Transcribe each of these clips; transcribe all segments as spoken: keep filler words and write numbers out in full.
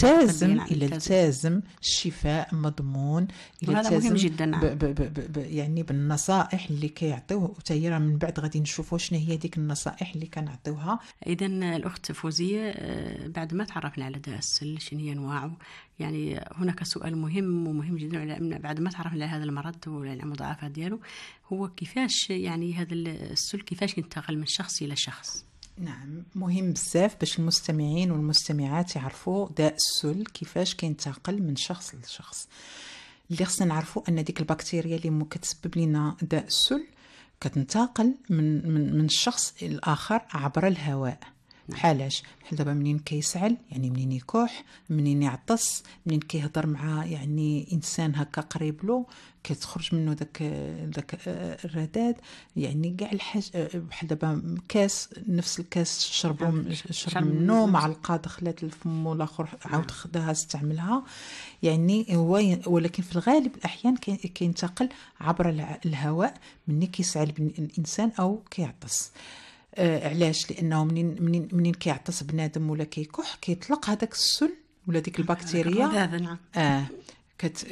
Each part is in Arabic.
التزم الى التزم الشفاء مضمون، الى التزم مهم جدا. نعم. ب ب ب ب يعني بالنصائح اللي كيعطيوه، وتيرى من بعد غادي نشوفوا شنو هي ديك النصائح اللي كنعطيوها. اذا الاخت فوزيه، بعد ما تعرفنا على داء السل شنو هي انواعه، يعني هناك سؤال مهم ومهم جدا بعد ما تعرفنا على هذا المرض والمضاعفات ديالو، هو كيفاش يعني هذا السل كيفاش ينتقل من شخص الى شخص. نعم، مهم بزاف باش المستمعين والمستمعات يعرفوا داء السل كيفاش كينتقل من شخص لشخص. اللي خصنا نعرفوا ان ديك البكتيريا اللي كتسبب لنا داء السل كتنتقل من من من الشخص الاخر عبر الهواء. بحالاش؟ بحال دابا منين كيسعل، يعني منين يكح، منين يعطس، منين كيهضر مع يعني انسان هكا قريب له كتخرج منه داك داك الرذاذ، يعني كاع الحاجه. بحال دابا كاس، نفس الكاس شربوا شرب منه، معلقه دخلت لفمه والاخر عاود خداها استعملها، يعني هو. ولكن في الغالب الاحيان كينتقل عبر الهواء منين كيسعل الانسان او كيعطس. آه علاش؟ لانه منين منين منين كيعطس بنادم ولا كيكح كيطلق هذاك السل ولا ديك البكتيريا اه كت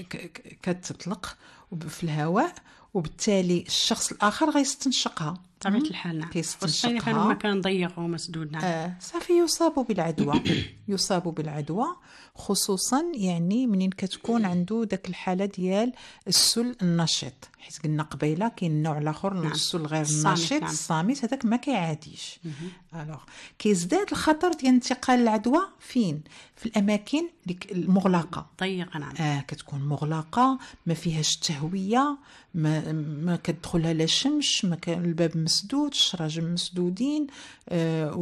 كتطلق في الهواء، وبالتالي الشخص الاخر غيستنشقها بطبيعه الحال. نعم، خصوصا كان المكان ضيق ومسدود. نعم. آه صافي يصاب بالعدوى يصاب بالعدوى، خصوصا يعني منين كتكون عنده داك الحاله ديال السل النشيط، حيت قلنا قبيله كاين النوع الاخر من السل غير النشيط. نعم. الصامت هذاك ما كيعاديش. الوغ كيزداد الخطر ديال انتقال العدوى فين؟ في الاماكن المغلقه ضيقه. نعم. آه كتكون مغلقه، ما فيهاش تهويه، ما ما كتدخلها لا شمس، ما كان الباب مسدود، الشراجم مسدودين، آه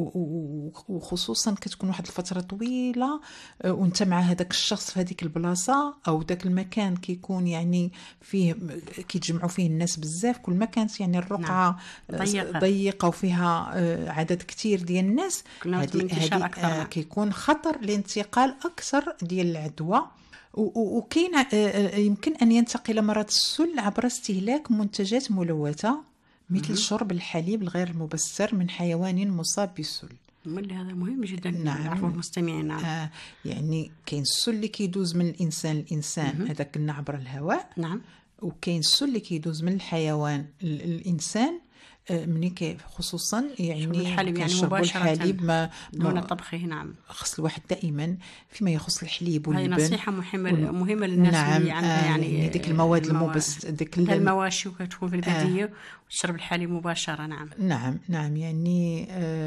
وخصوصا كتكون واحد الفتره طويله آه وانت مع هذاك الشخص في هذيك البلاصه او ذاك المكان كيكون يعني فيه كيتجمعوا فيه الناس بزاف. كل ما كانت يعني الرقعه نعم. ضيقه, ضيقة وفيها آه عدد كثير ديال الناس، هذه آه كيكون خطر لانتقال اكثر ديال العدوى. وكاين يمكن أن ينتقل مرض السل عبر استهلاك منتجات ملوثة مثل شرب الحليب الغير المبستر من حيوان مصاب بالسل. هذا مهم جدا. نعم. نعرفوا المستمعين. نعم. آه يعني كاين السل اللي كيدوز من الإنسان للإنسان، هذاك قلنا عبر الهواء. نعم. وكاين السل اللي كيدوز من الحيوان للإنسان مني كيف، خصوصا يعني الحليب يعني مباشرة الحليب ما دون طبخه. نعم. خص الواحد دائما فيما يخص الحليب واللبن. هذه نصيحة مهمة مهمة للناس. نعم. اللي عندها يعني, يعني ديك المواد المبس ديك المواشي وكتكون في البادية آه. وتشرب الحليب مباشرة. نعم. نعم نعم يعني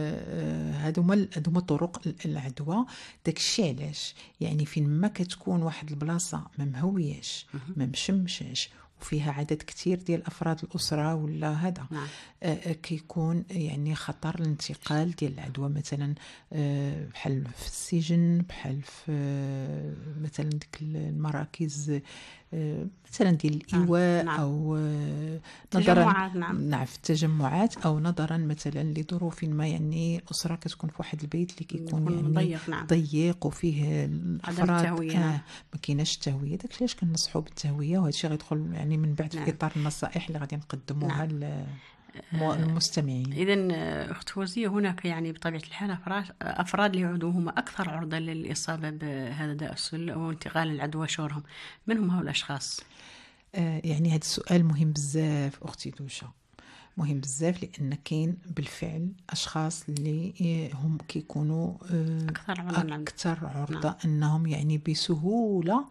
هادو هما هادو هما طرق العدوى. داك الشيء علاش يعني فين ما كتكون واحد البلاصة ما مهوياش ما مشمشاش وفيها عدد كتير ديال افراد الاسره ولا هذا. نعم. آه كيكون يعني خطر الانتقال ديال العدوى، مثلا آه بحال في السجن، بحال في آه مثلا ديك المراكز آه مثلا ديال الايواء. نعم. او آه نظرا نعم. نعم في التجمعات، او نظرا مثلا لظروف ما، يعني الاسره كتكون في واحد البيت اللي كيكون يعني ضيق. نعم. ضيق وفيه الافراد التهوية. نعم. آه ما كايناش التهويه. داكشي علاش كنصحوا بالتهويه، وهذا الشيء غيدخل يعني من بعد نعم. في اطار النصائح اللي غادي نقدموها. نعم. المستمعين. إذن أخت فوزية، هناك يعني بطبيعة الحال أفراد أفراد اللي عندهم أكثر عرضة للإصابة بهذا داء السل أو انتقال العدوى شورهم. من هم هؤلاء الأشخاص؟ آه يعني هذا السؤال مهم بزاف أختي دوشة، مهم بزاف، لأن كاين بالفعل أشخاص اللي هم كيكونوا آه أكثر عرضة, أكثر عرضة نعم. أنهم يعني بسهولة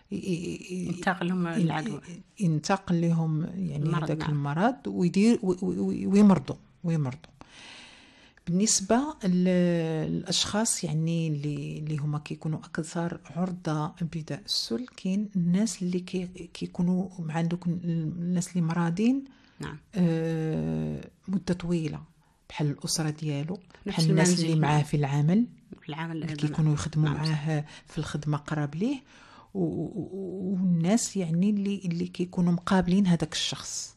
ينتقل لهم العدوى، ينتقل لهم يعني هذاك نعم. المرض ويدير ويمرضوا ويمرضوا. بالنسبة للأشخاص يعني اللي اللي هما كيكونوا أكثر عرضة بداء السل، كاين الناس اللي كي كيكونوا مع دوك الناس اللي مرضين نعم. آه مدة طويلة، بحال الأسرة ديالو، بحال الناس اللي معاه في العمل في العمل اللي كيكونوا يخدموا نعم. معاه في الخدمة قراب ليه، والناس يعني اللي اللي كيكونوا مقابلين هذاك الشخص.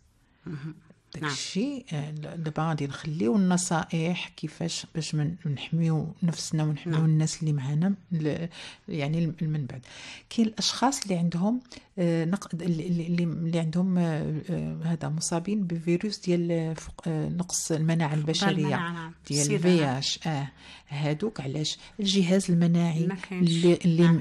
داكشي دابا غادي نخليو النصائح كيفاش باش نحميو نفسنا ونحميو نعم. الناس اللي معنا يعني من بعد. كاين الاشخاص اللي عندهم اللي اللي عندهم هذا مصابين بفيروس ديال نقص المناعه البشريه ديال الفي اش. اه هادوك علاش الجهاز المناعي اللي, اللي